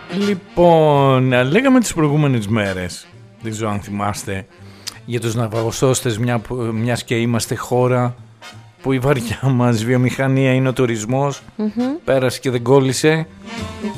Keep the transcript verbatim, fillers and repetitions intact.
Λοιπόν, λέγαμε τις προηγούμενες μέρες, δεν ξέρω αν θυμάστε, για τους ναυαγοσώστες, μια, μιας και είμαστε χώρα που η βαριά μας βιομηχανία είναι ο τουρισμός. Mm-hmm. Πέρασε και δεν κόλλησε.